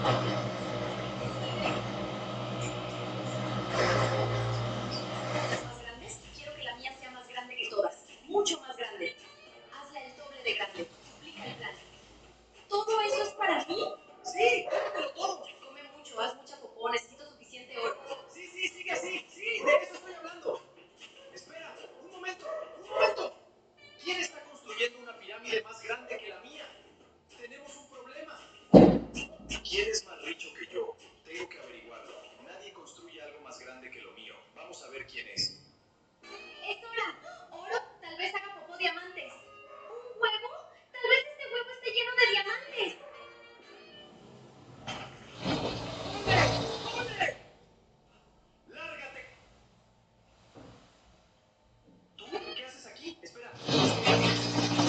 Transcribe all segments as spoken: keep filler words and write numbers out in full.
Más grandes, quiero que la mía sea más grande que todas, mucho más grande. Hazla el doble de grande, duplica el plan. ¿Todo eso es para mí? Sí, cómetelo todo. Come mucho, haz mucha popó, necesito suficiente oro. Sí, sí, sigue así. Sí, de eso estoy hablando. Espera, un momento, un momento. ¿Quién está construyendo una pirámide más grande que la mía? Tenemos un problema. ¿Quién es más rico que yo? Tengo que averiguarlo. Nadie construye algo más grande que lo mío. Vamos a ver quién es. Es hora. Oro, tal vez haga popó diamantes. ¿Un huevo? Tal vez este huevo esté lleno de diamantes. ¡Ole! ¡Ole! ¡Lárgate! ¿Tú qué haces aquí? Espera. ¿Diamantes?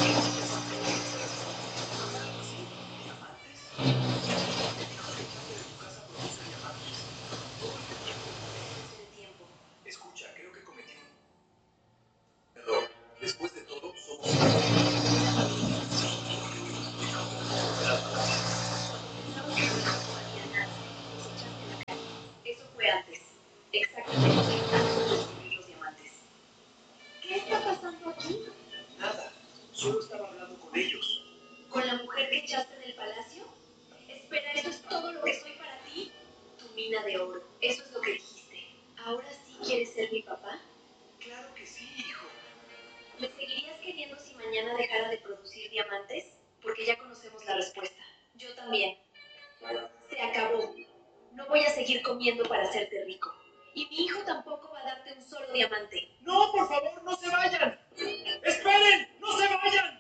¿Quién dijo que el cable de tu casa produce diamantes? Todo este tiempo. Debe ser el tiempo. Escucha, creo que cometí un error. Después de todo, somos humanos. Pensamos que no había nada. Nos echaste en la calle. Eso fue antes. Exactamente antes de descubrir los diamantes. ¿Qué está pasando aquí? Nada. Solo estaba hablando con ellos. ¿Con la mujer que echaste del palacio? Espera, ¿eso es todo lo que soy para ti? Tu mina de oro. Eso es lo que dijiste. ¿Ahora sí quieres ser mi papá? Claro que sí, hijo. ¿Me seguirías queriendo si mañana dejara de producir diamantes? Porque ya conocemos la respuesta. Yo también. Se acabó. No voy a seguir comiendo para hacerte rico. Y mi hijo tampoco va a darte un solo diamante. No, por favor, no se vayan. ¡Esperen! ¡No se vayan!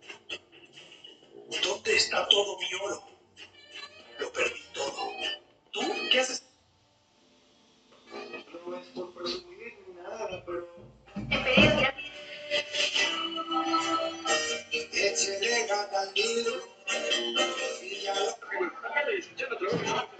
¿Dónde está todo mi oro? Lo perdí todo. ¿Tú qué haces? No es por presumir ni nada, pero... Te pedí ya. Échele gata al libro y ya lo...